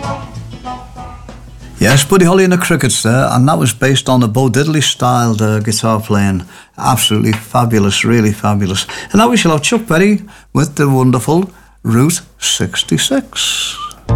Yes, Buddy Holly and the Crickets there, and that was based on the Bo Diddley styled guitar playing. Absolutely fabulous, really fabulous. And now we shall have Chuck Berry with the wonderful Route 66.